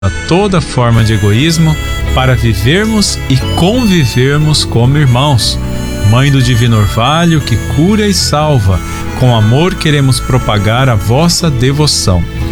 a toda forma de egoísmo para vivermos e convivermos como irmãos. Mãe do Divino Orvalho, que cura e salva, com amor queremos propagar a vossa devoção.